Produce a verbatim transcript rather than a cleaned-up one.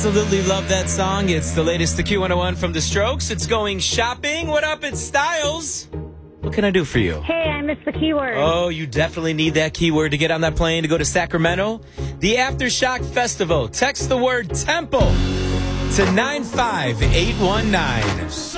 Absolutely love that song. It's the latest, the Q one oh one from The Strokes. It's going shopping. What up, it's Styles. What can I do for you? Hey, I missed the keyword. Oh, you definitely need that keyword to get on that plane to go to Sacramento. The Aftershock Festival. Text the word Temple to nine five eight one nine.